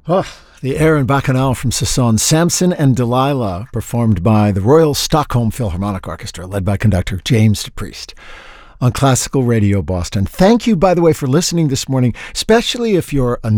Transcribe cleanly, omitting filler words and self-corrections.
Oh, the air and Bacchanal from Saison. Samson and Delilah, performed by the Royal Stockholm Philharmonic Orchestra, led by conductor James DePriest, on Classical Radio Boston. Thank you, by the way, for listening this morning, especially if you're a